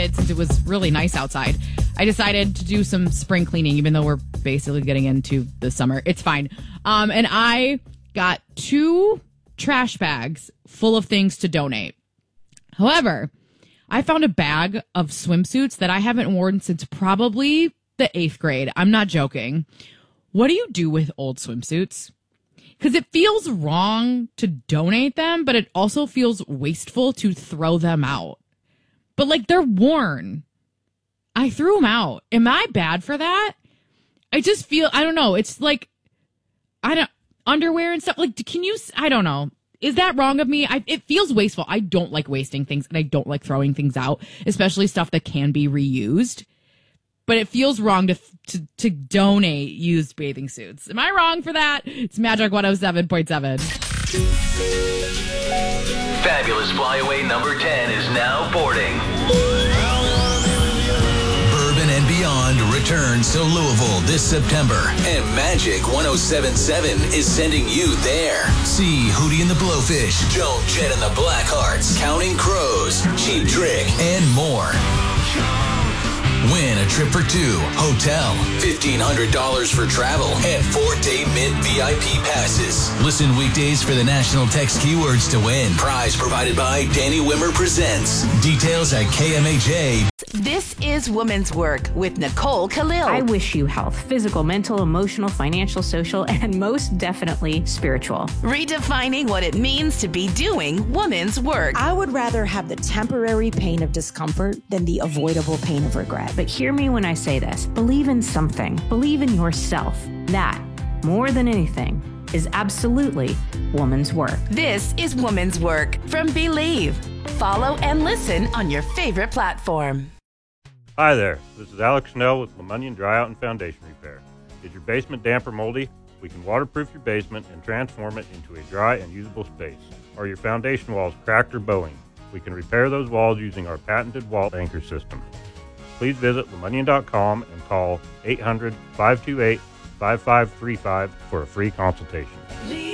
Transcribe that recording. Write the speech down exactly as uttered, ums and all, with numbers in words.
decided, since it was really nice outside, I decided to do some spring cleaning, even though we're basically getting into the summer. It's fine. Um, and I got two trash bags full of things to donate. However, I found a bag of swimsuits that I haven't worn since probably the eighth grade. I'm not joking. What do you do with old swimsuits? Because it feels wrong to donate them, but it also feels wasteful to throw them out. But, like, they're worn. I threw them out. Am I bad for that? I just feel, I don't know. It's like, I don't, underwear and stuff. Like, can you, I don't know. Is that wrong of me? I, it feels wasteful. I don't like wasting things, and I don't like throwing things out, especially stuff that can be reused. But it feels wrong to to, to donate used bathing suits. Am I wrong for that? It's Magic one oh seven point seven. Fabulous Flyaway number ten is now boarding. Bourbon and Beyond returns to Louisville this September, and Magic one oh seven point seven is sending you there. See Hootie and the Blowfish, Joan Jett and the Blackhearts, Counting Crows, Cheap Trick, and more. Win a trip for two, hotel, fifteen hundred dollars for travel, and four-day Mint V I P passes. Listen weekdays for the national text keywords to win. Prize provided by Danny Wimmer Presents. Details at K M H A. This is Woman's Work with Nicole Khalil. I wish you health, physical, mental, emotional, financial, social, and most definitely spiritual. Redefining what it means to be doing woman's work. I would rather have the temporary pain of discomfort than the avoidable pain of regret. But hear me when I say this. Believe in something. Believe in yourself. That, more than anything, is absolutely woman's work. This is Woman's Work from Believe. Follow and listen on your favorite platform. Hi there, this is Alex Snell with LeMonion Dry Out and Foundation Repair. Is your basement damp or moldy? We can waterproof your basement and transform it into a dry and usable space. Are your foundation walls cracked or bowing? We can repair those walls using our patented wall anchor system. Please visit lemonion dot com and call eight hundred, five two eight, five five three five for a free consultation.